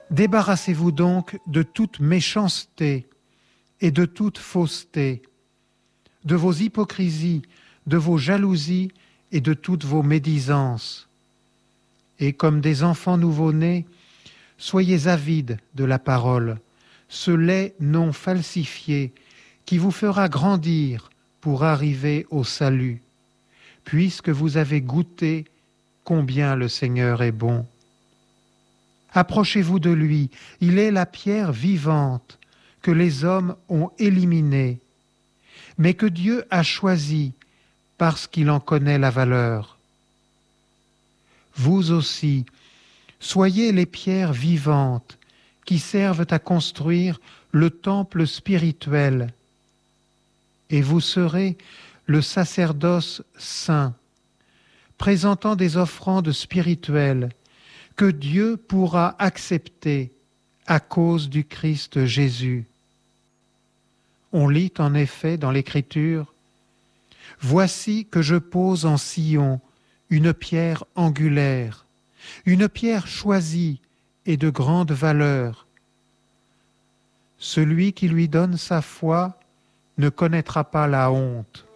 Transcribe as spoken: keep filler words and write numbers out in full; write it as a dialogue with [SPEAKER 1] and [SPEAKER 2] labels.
[SPEAKER 1] Débarrassez-vous donc de toute méchanceté et de toute fausseté, de vos hypocrisies, de vos jalousies et de toutes vos médisances. Et comme des enfants nouveau-nés, soyez avides de la parole, ce lait non falsifié qui vous fera grandir pour arriver au salut, puisque vous avez goûté combien le Seigneur est bon. Approchez-vous de lui, il est la pierre vivante que les hommes ont éliminée, mais que Dieu a choisie parce qu'il en connaît la valeur. Vous aussi, soyez les pierres vivantes qui servent à construire le temple spirituel, et vous serez le sacerdoce saint, présentant des offrandes spirituelles que Dieu pourra accepter à cause du Christ Jésus. On lit en effet dans l'Écriture « Voici que je pose en Sion une pierre angulaire, une pierre choisie et de grande valeur. Celui qui lui donne sa foi ne connaîtra pas la honte.